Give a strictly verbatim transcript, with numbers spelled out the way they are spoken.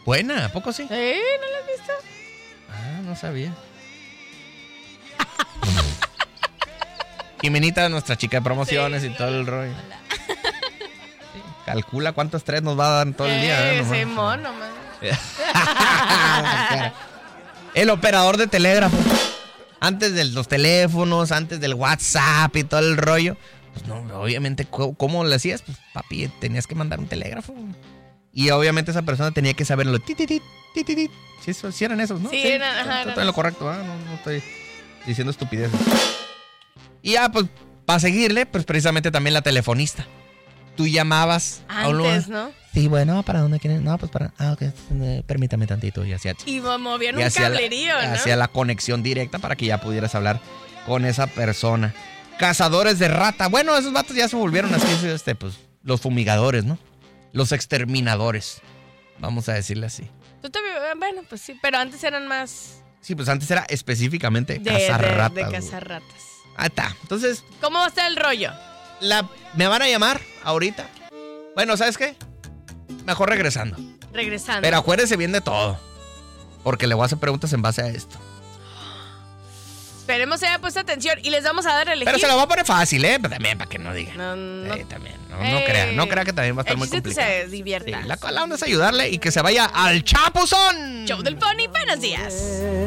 Buena, ¿a poco sí? ¿Eh? ¿No la has visto? Ah, no sabía. Jimenita, nuestra chica de promociones sí, y todo el rollo. Sí, calcula cuántos tres nos va a dar todo el día. Eh, ¿no? sí, mono, man. El operador de telégrafo. Antes de los teléfonos, antes del WhatsApp y todo el rollo. Pues no, obviamente, ¿cómo lo hacías? Pues papi, tenías que mandar un telégrafo. Y obviamente esa persona tenía que saberlo. Tititit, tititit. Sí, eso, sí eran esos, ¿no? Sí, sí eran, ajá. Estoy en lo correcto, ¿eh? no, no estoy diciendo estupideces. Y ya, pues, para seguirle, pues precisamente también la telefonista. Tú llamabas antes, a un lugar. ¿no? Sí, bueno, ¿para dónde quieren? No, pues para... Ah, ok, eh, permítame tantito. Y hacía... Y movían y un cablerío, la, ¿no? Hacía la conexión directa para que ya pudieras hablar con esa persona. Cazadores de rata. Bueno, esos vatos ya se volvieron así, este, pues, los fumigadores, ¿no? Los exterminadores. Vamos a decirle así. Tú te... Bueno, pues sí, pero antes eran más... Sí, pues antes era específicamente de, cazar de, ratas. De cazar ratas. Ahí está. Entonces... ¿Cómo va a estar el rollo? La, me van a llamar ahorita. Bueno, ¿sabes qué? Mejor regresando. Regresando. Pero acuérdese bien de todo. Porque le voy a hacer preguntas en base a esto. Esperemos se haya puesto atención y les vamos a dar a elegir. Pero se lo voy a poner fácil, ¿eh? Pero también para que no digan. No, no. Sí, también. No, Eh, no crea. No crea que también va a estar el muy chiste es que complicado. se divierta. Sí, la, la onda es ayudarle y que se vaya al chapuzón. Show del Pony, buenos días.